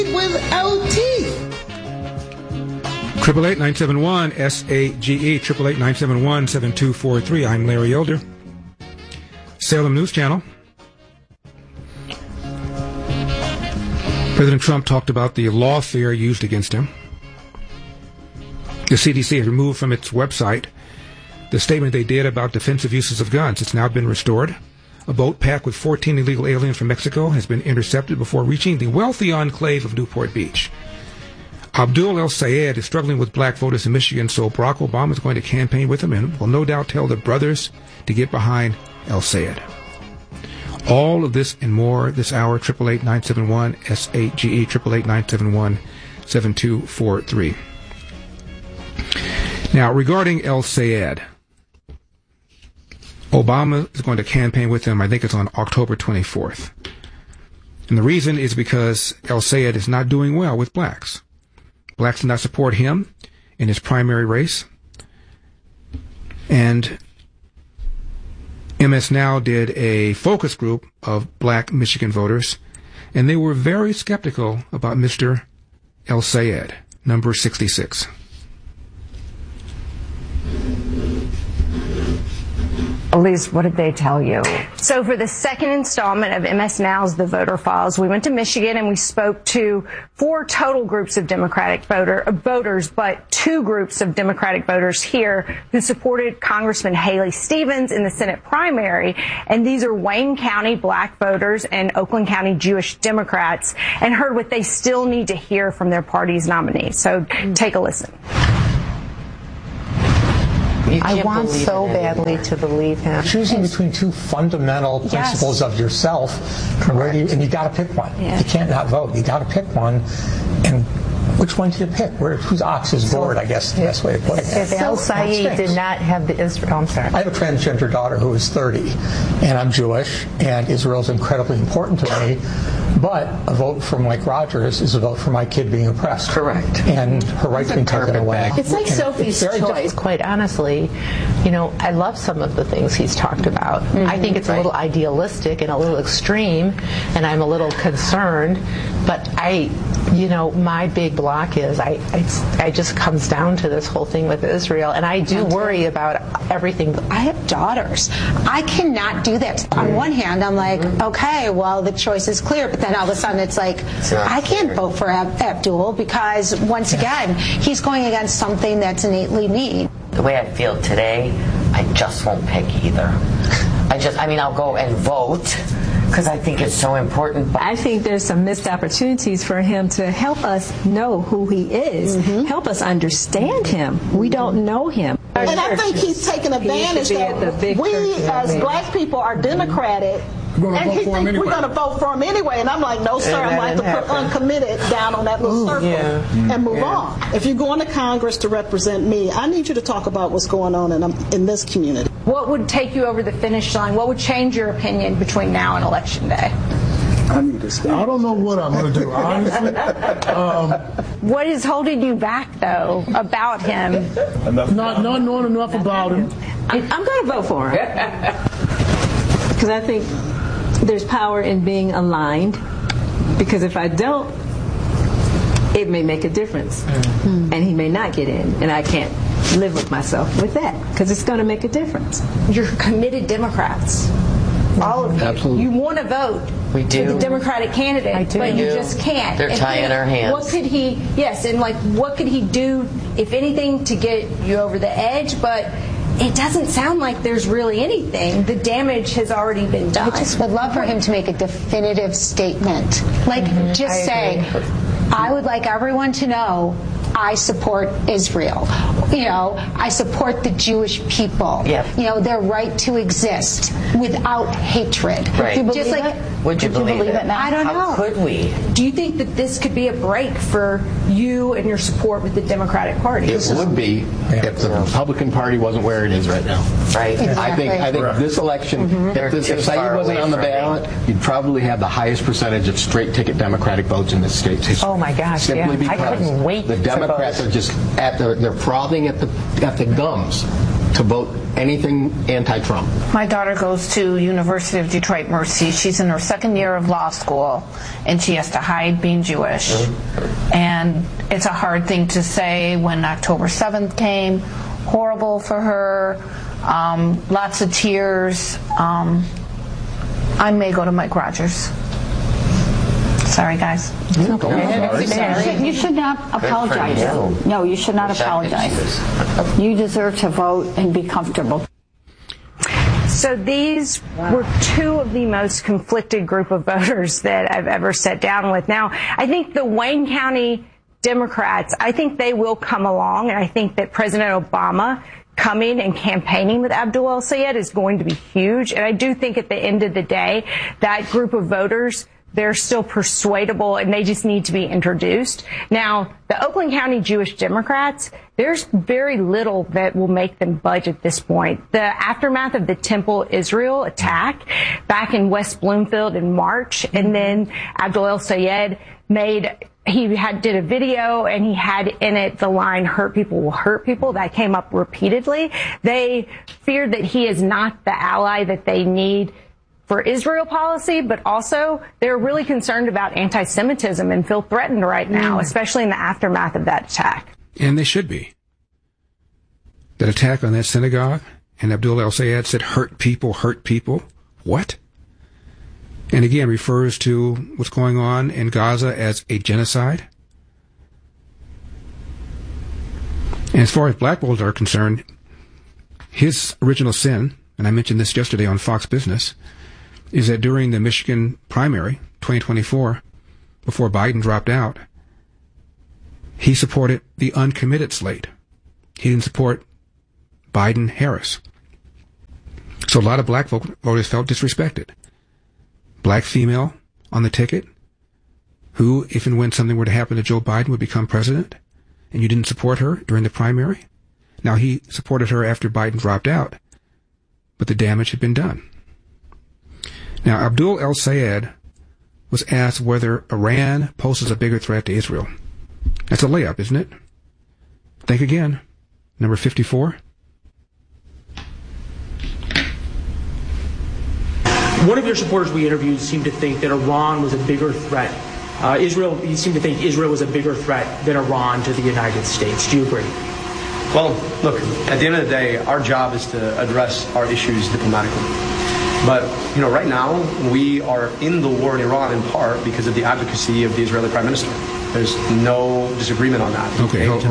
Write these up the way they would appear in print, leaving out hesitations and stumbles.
without teeth. 888-971-SAGE, 888-971-7243. I'm Larry Elder. Salem News Channel. President Trump talked about the lawfare used against him. The CDC has removed from its website the statement they did about defensive uses of guns. It's now been restored. A boat packed with 14 illegal aliens from Mexico has been intercepted before reaching the wealthy enclave of Newport Beach. Abdul El-Sayed is struggling with black voters in Michigan, so Barack Obama is going to campaign with him and will no doubt tell the brothers to get behind El-Sayed. All of this and more this hour, 888-971-SAGE, 888-971-7243. Now, regarding El-Sayed, Obama is going to campaign with him, I think it's on October 24th. And the reason is because El-Sayed is not doing well with blacks. Blacks do not support him in his primary race. And MS Now did a focus group of black Michigan voters, and they were very skeptical about Mr. El-Sayed, number 66. Elise, what did they tell you? So for the second installment of MS Now's The Voter Files, we went to Michigan and we spoke to 4 total groups of Democratic voters, but 2 groups of Democratic voters here who supported Congressman Haley Stevens in the Senate primary. And these are Wayne County black voters and Oakland County Jewish Democrats, and heard what they still need to hear from their party's nominee. So take a listen. I want so badly to believe him. Choosing between 2 fundamental principles of yourself, and you got to pick one. You can't not vote. You got to pick one, and which one do you pick? Whose ox is bored, I guess, the best way to put it. If El-Sayed did not have the Israel, I'm sorry. I have a transgender daughter who is 30, and I'm Jewish, and Israel is incredibly important to me, but a vote for Mike Rogers is a vote for my kid being oppressed. Correct. And her rights being taken away. It's like Sophie's choice. Quite honestly, I love some of the things he's talked about. Mm-hmm. I think it's a little idealistic and a little extreme, and I'm a little concerned, but my big block is I just comes down to this whole thing with Israel, and I do worry about everything. I have daughters. I cannot do that. On one hand, I'm like, okay, well, the choice is clear, but then all of a sudden it's like, I can't vote for Abdul because, once again, he's going against something that's innately me. The way I feel today, I just won't pick either. I'll go and vote, because I think it's so important. I think there's some missed opportunities for him to help us know who he is, help us understand him. We don't know him. And I think he's taking advantage that we as black people are democratic, and he thinks we're going to vote for him anyway. And I'm like, no, sir, I'm going to put uncommitted down on that little circle and move on. If you're going to Congress to represent me, I need you to talk about what's going on in this community. What would take you over the finish line? What would change your opinion between now and Election Day? I need to stop. I don't know what I'm going to do, honestly. What is holding you back, though, about him? Not knowing enough about him. I'm going to vote for him. Because I think there's power in being aligned. Because if I don't, it may make a difference. And he may not get in. And I can't live with myself with that. Because it's going to make a difference. You're committed Democrats. All of you. Absolutely. You want to vote for the Democratic candidate, but you just can't. They're tying our hands. What could he, what could he do, if anything, to get you over the edge? But it doesn't sound like there's really anything. The damage has already been done. I just would love for him to make a definitive statement. Just say, I would like everyone to know I support Israel. I support the Jewish people. Their right to exist without hatred. Right. Do you believe it? Would you believe it? Now? I don't know. How could we? Do you think that this could be a break for you and your support with the Democratic Party? It would be if the Republican Party wasn't where it is right now. Right. Exactly. I think this election, if Saeed wasn't on the ballot, you'd probably have the highest percentage of straight ticket Democratic votes in this state's history. Oh my gosh! Simply because I couldn't wait. The Democrats are just they're frothing at the gums to vote anything anti-Trump? My daughter goes to University of Detroit Mercy. She's in her second year of law school, and she has to hide being Jewish. And it's a hard thing to say when October 7th came. Horrible for her. Lots of tears. I may go to Mike Rogers. Sorry, guys. Okay. You should not apologize. No, you should not apologize. You deserve to vote and be comfortable. So these were two of the most conflicted group of voters that I've ever sat down with. Now, I think the Wayne County Democrats, I think they will come along, and I think that President Obama coming and campaigning with Abdul El-Sayed is going to be huge. And I do think at the end of the day, that group of voters, they're still persuadable and they just need to be introduced. Now, the Oakland County Jewish Democrats, there's very little that will make them budge at this point. The aftermath of the Temple Israel attack back in West Bloomfield in March, and then Abdul El-Sayed did a video and he had in it the line, "Hurt people will hurt people." That came up repeatedly. They fear that he is not the ally that they need for Israel policy, but also they're really concerned about anti-Semitism and feel threatened right now, especially in the aftermath of that attack. And they should be. That attack on that synagogue, and Abdul El-Sayed said, hurt people, hurt people. What? And again, refers to what's going on in Gaza as a genocide. And as far as black voters are concerned, his original sin, and I mentioned this yesterday on Fox Business, is that during the Michigan primary, 2024, before Biden dropped out, he supported the uncommitted slate. He didn't support Biden-Harris. So a lot of black voters felt disrespected. Black female on the ticket, who, if and when something were to happen to Joe Biden, would become president, and you didn't support her during the primary. Now, he supported her after Biden dropped out, but the damage had been done. Now, Abdul El-Sayed was asked whether Iran poses a bigger threat to Israel. That's a layup, isn't it? Think again. Number 54. One of your supporters we interviewed seemed to think that Iran was a bigger threat. He seemed to think Israel was a bigger threat than Iran to the United States. Do you agree? Well, look, at the end of the day, our job is to address our issues diplomatically. But, right now, we are in the war in Iran in part because of the advocacy of the Israeli Prime Minister. There's no disagreement on that. Okay, hold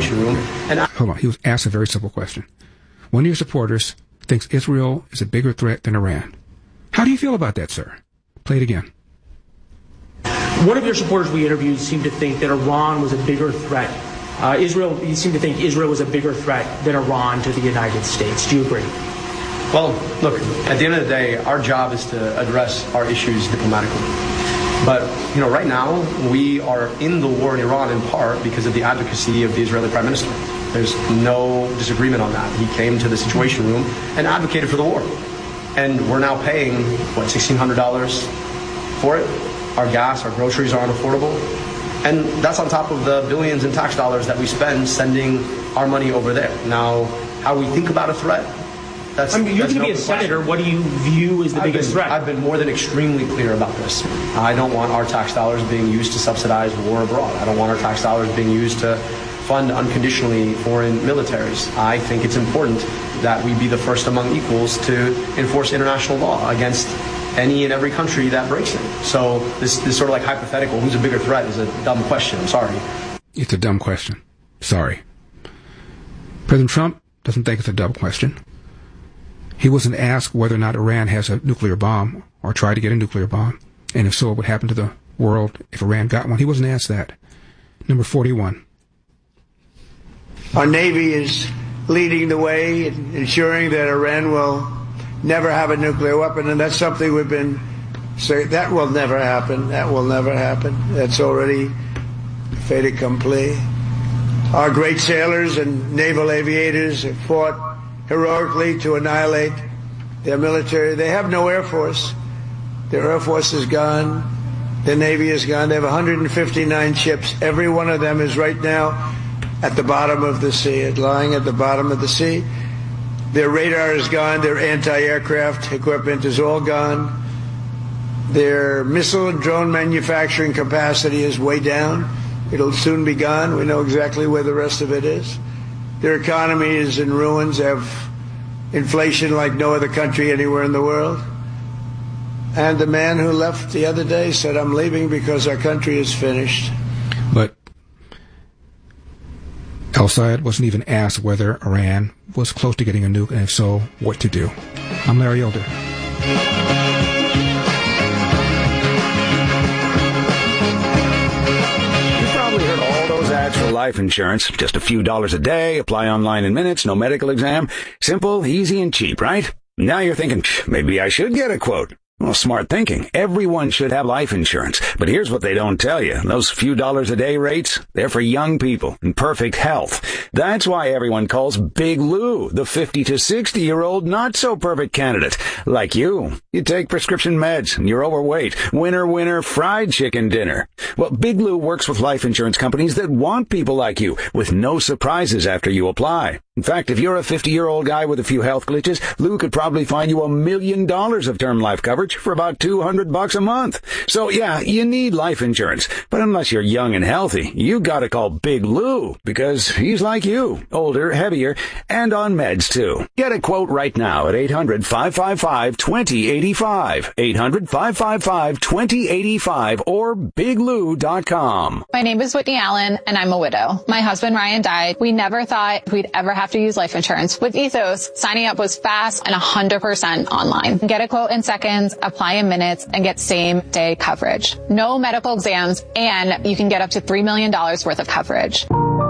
on. He was asked a very simple question. One of your supporters thinks Israel is a bigger threat than Iran. How do you feel about that, sir? Play it again. One of your supporters we interviewed seemed to think that Iran was a bigger threat. He seemed to think Israel was a bigger threat than Iran to the United States. Do you agree? Well, look, at the end of the day, our job is to address our issues diplomatically. But, right now, we are in the war in Iran in part because of the advocacy of the Israeli Prime Minister. There's no disagreement on that. He came to the Situation Room and advocated for the war. And we're now paying, $1,600 for it? Our gas, our groceries are unaffordable. And that's on top of the billions in tax dollars that we spend sending our money over there. Now, how we think about a threat, you're going to be a senator. What do you view as the biggest threat? I've been more than extremely clear about this. I don't want our tax dollars being used to subsidize war abroad. I don't want our tax dollars being used to fund unconditionally foreign militaries. I think it's important that we be the first among equals to enforce international law against any and every country that breaks it. So this sort of like hypothetical, who's a bigger threat, is a dumb question. I'm sorry. It's a dumb question. Sorry. President Trump doesn't think it's a dumb question. He wasn't asked whether or not Iran has a nuclear bomb or tried to get a nuclear bomb, and if so, what would happen to the world if Iran got one. He wasn't asked that. Number 41. Our Navy is leading the way in ensuring that Iran will never have a nuclear weapon, and that's something we've been saying. That will never happen. That will never happen. That's already fait accompli. Our great sailors and naval aviators have fought heroically to annihilate their military. They have no Air Force. Their Air Force is gone. Their Navy is gone. They have 159 ships. Every one of them is right now at the bottom of the sea, lying at the bottom of the sea. Their radar is gone. Their anti-aircraft equipment is all gone. Their missile and drone manufacturing capacity is way down. It'll soon be gone. We know exactly where the rest of it is. Their economy is in ruins. They have inflation like no other country anywhere in the world. And the man who left the other day said, I'm leaving because our country is finished. But El-Sayed wasn't even asked whether Iran was close to getting a nuke, and if so, what to do. I'm Larry Elder. For life insurance, just a few dollars a day, apply online in minutes, no medical exam. Simple, easy, and cheap, right? Now you're thinking, maybe I should get a quote. Well, smart thinking. Everyone should have life insurance. But here's what they don't tell you. Those few dollars a day rates, they're for young people in perfect health. That's why everyone calls Big Lou the 50 to 60-year-old not-so-perfect candidate. Like you. You take prescription meds and you're overweight. Winner, fried chicken dinner. Well, Big Lou works with life insurance companies that want people like you with no surprises after you apply. In fact, if you're a 50-year-old guy with a few health glitches, Lou could probably find you $1 million of term life coverage for about $200 a month. So yeah, you need life insurance. But unless you're young and healthy, you gotta call Big Lou because he's like you, older, heavier, and on meds too. Get a quote right now at 800-555-2085. 800-555-2085 or biglou.com. My name is Whitney Allen and I'm a widow. My husband Ryan died. We never thought we'd ever have to use life insurance. With Ethos, signing up was fast and 100% online. Get a quote in seconds, apply in minutes, and get same-day coverage. No medical exams, and you can get up to $3 million worth of coverage.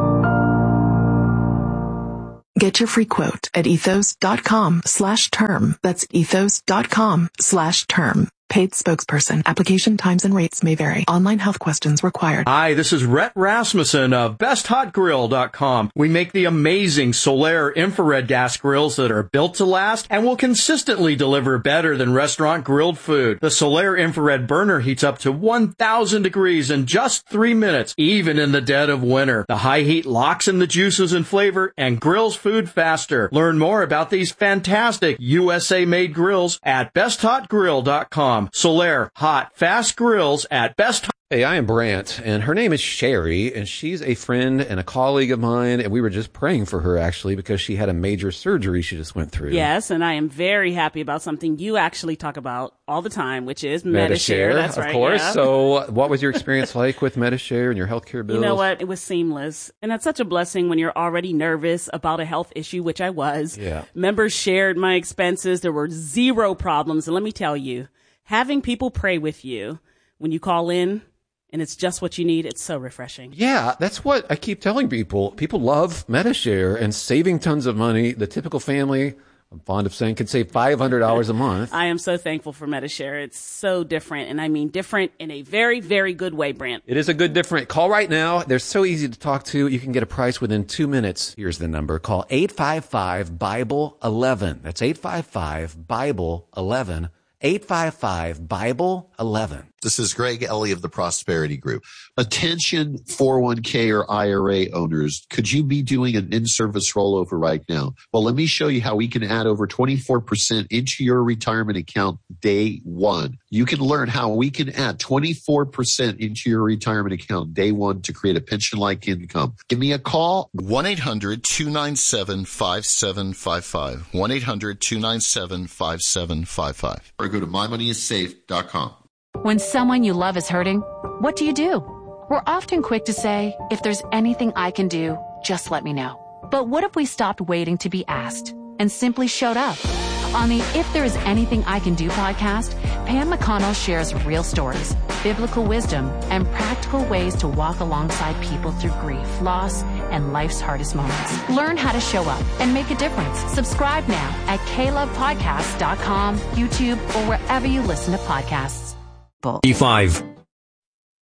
Get your free quote at ethos.com/term. That's ethos.com/term. Paid spokesperson. Application times and rates may vary. Online health questions required. Hi, this is Rhett Rasmussen of BestHotGrill.com. We make the amazing Solaire infrared gas grills that are built to last and will consistently deliver better than restaurant grilled food. The Solaire infrared burner heats up to 1,000 degrees in just 3 minutes, even in the dead of winter. The high heat locks in the juices and flavor and grills food faster. Learn more about these fantastic USA-made grills at BestHotGrill.com. Solaire, hot, fast grills at Best. Hey, I am Brant, and her name is Sherry, and she's a friend and a colleague of mine, and we were just praying for her, actually, because she had a major surgery she just went through. Yes, and I am very happy about something you actually talk about all the time, which is Medi-Share. That's right. Of course. Yeah. So what was your experience like with Medi-Share and your healthcare bills? You know what? It was seamless. And that's such a blessing when you're already nervous about a health issue, which I was. Yeah. Members shared my expenses. There were zero problems. And let me tell you, having people pray with you when you call in and it's just what you need, it's so refreshing. Yeah, that's what I keep telling people. People love Medi-Share and saving tons of money. The typical family, I'm fond of saying, can save $500 a month. I am so thankful for Medi-Share. It's so different, and I mean different in a very, very good way, Brant. It is a good different. Call right now. They're so easy to talk to. You can get a price within 2 minutes. Here's the number. Call 855-BIBLE-11. That's 855-BIBLE-11. 855-BIBLE-11. This is Greg Ellie of the Prosperity Group. Attention 401k or IRA owners, could you be doing an in-service rollover right now? Well, let me show you how we can add over 24% into your retirement account day one. You can learn how we can add 24% into your retirement account day one to create a pension-like income. Give me a call. 1-800-297-5755. 1-800-297-5755. Or go to mymoneyissafe.com. When someone you love is hurting, what do? We're often quick to say, if there's anything I can do, just let me know. But what if we stopped waiting to be asked and simply showed up? On the If There Is Anything I Can Do podcast, Pam McConnell shares real stories, biblical wisdom, and practical ways to walk alongside people through grief, loss, and life's hardest moments. Learn how to show up and make a difference. Subscribe now at KLovePodcast.com, YouTube, or wherever you listen to podcasts. E5.